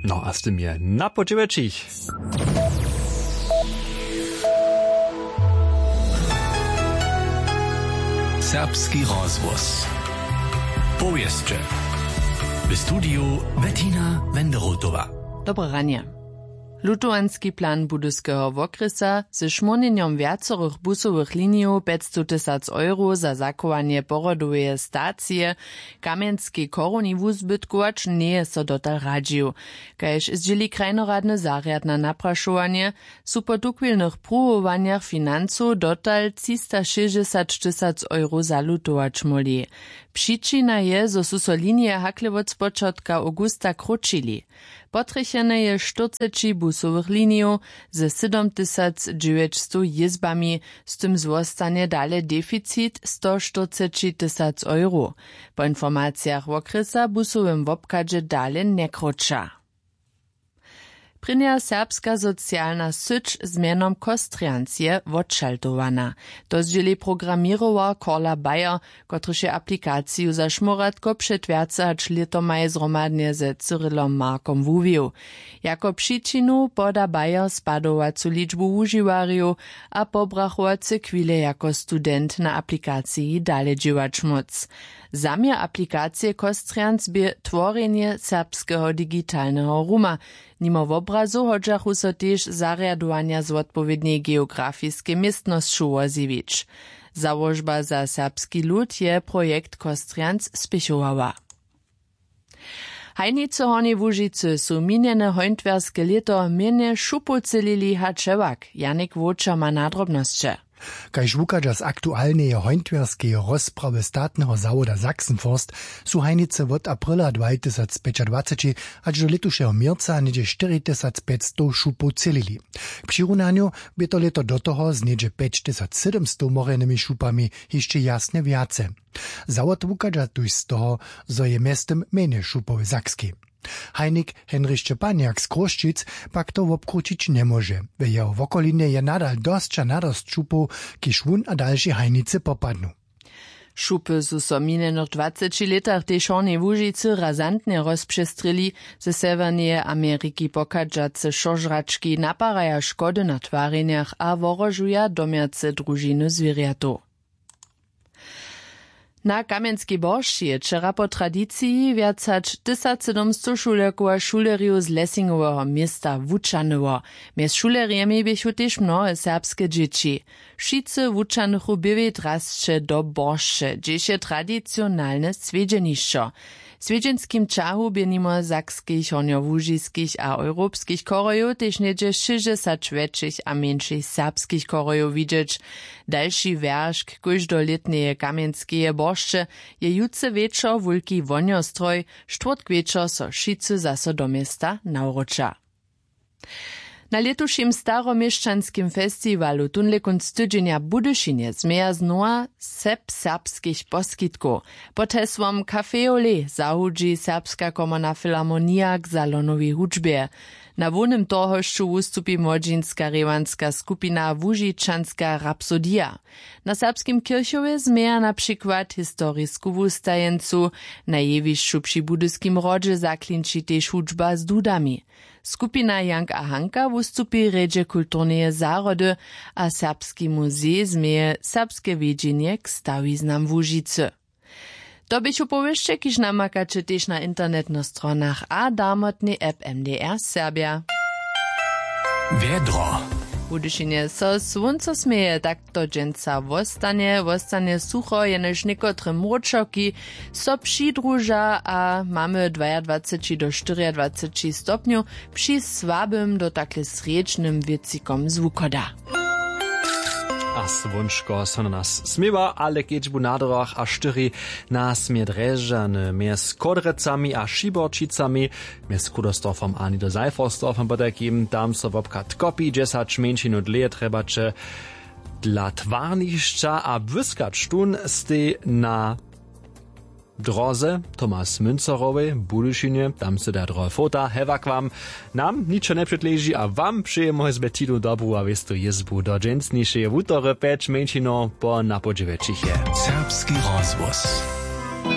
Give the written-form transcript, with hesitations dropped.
No a z tym je na podzieweczich. Serbski rozvoz. Powieszcze. W studiu Bettina Wenderotowa. Dobre ranie. Lutowanski plan budyskiego wokresa ze szmonjeniem wiacorych busowych linijów 500 000 euro za zachowanie porodowej stacji Kamienskiej koroni wuzbytkować nie jest so dotal radził. Kajż zdzieli krajnoradny zariad na napraszowanie, su po tukwilnych próbowaniach financu dotal 360 000 euro za lutować moli. Przyczyna je, zo su so linie hakle od spočatka augusta kročili. Potrechene je 40 busowych linijów ze 7900 jizbami, z tym zostanie dalej deficit 140 000 euro. Po informacjach okresa busowym wobkadzie dalej nie kroča. Prynja serbska socjalna syć z mianom Kostriancie odšaltowana. To zdzieli programirowa Korla Bayer, kotryż je aplikaciju za szmuratko przed wiacač letomaj zromadnie ze Cyrylom Markom wuwił. Jako przyczynu poda Bayer spadowacu liczbu užiwariów, a pobrachowace chwile jako student na aplikacji dalej dziewacz moc. Zamiar aplikacije Kostrians by tworzenie serbskiego digitalnego ruma. Nimo w obrazu hodžachu so tež zariadovania z odpowiedniej geografijskiej miestnosću woziwić. Założba za serbski lud je projekt Kostrians spišovala. Hajnice Hornej Łužice su minjene hojntwerske leto miene šupocelili hačevak. Janik Voča ma nadrobnosće. Kaž wukađa z aktualneje hojntwerske rozprawy statneho zawoda Sachsenforst su hajnice od aprila 2025 aż do letušeho mierca niedzie 4500 šupov celili. K přirunaniu by to leto do toho z niedzie 5700 morenými šupami jeszcze jasne viace. Zawod wukađa tuž z toho, zo je mestem mene šupowy Sakski. Hajnik Henryk Szczepaniak z Kroščic pak to obkručić nie może. W jeho wokolinie je nadal dostča nadost šupov, kiž wun a další hajnice popadnu. Šupy su so minjenych 20 letach tej Hornej Łužice razantnie rozprzestrili, ze Severnej Ameryki pokadžace šožrački naparaja škody na twarinjach a worožuja domjace družiny zwierjatów. Na Kamienskiej Boršči je wczera po tradycji wiacač 1700 šulerków a šulerjów z Lessingového miasta wučanyło. Mjez šulerjemi běchu tež mnohe serbske dzieci. Wšice wučanychu byli drasće do Boršče, gdzieś je tradicionalne swiedźenišćo. W swiedźenskim czahu by nimo sakskich, hornjołužiskich a europskich korojów też niedzie 60 większych a mniejszych serbskich korojów widzieć. Dalszy wierszk każdoletnie Kamienskie Boršče je jutce wieczor wulki woniostroj, štvrtk wieczor so wšice zaso do miasta nauroča. Na letušim staromieszczanskim festiwalu tunle kunc tydzienia Budyšinie zmieja znowa serbskich poskitków. Pod hesłom Café Olé zahudzi Serbska komorna filharmonia k salonowej hudžbie. Na wonym torhošću ustupi młodzieńska rewanska skupina Łužičanska Rapsodia. Na serbskim kirchowie zmieja na przykład historisku wustajencu, na jewišću przy budyskim rodzie zaklinči tež hudžba z dudami. Skupina Jank a Hanka wustupi redzie kulturneje zarody, a Serbski muzej zmieje serbskie wiedźenie k stawiznam Łužice. To byś upowieszcze, kiż namakacie też na internetnych stronach a damotny app MDR Serbia. Wiedro. Budyšinie so słonco smieje, tak to dżęca wostanie sucho, jenež niekotre mročoki so přidruža a mamy 22 do 24 stopniu przy słabym do takle srečnym wiecikom zvukoda. A svunčko so na nas smiewa, ale keď bu na dorach a štyri nas mie drežane, mie s Kodrecami a Šiborčicami, mie s Kudostorfom ani do Seiferstorfom potakim, tam so wobkat kopi, 10 menšinu dlje trebače dla twarnišća a błyskać tun ste na Droze, Tomas Münzerowej, Budyšinie, tam se da drohe fota, hewak wam, nam ničo ne předleži a wam přejemo z Bettinu dobru a věstu jezbu do dženstniše wutory 5 menšino po napođevečich je. Serbski rozvoz.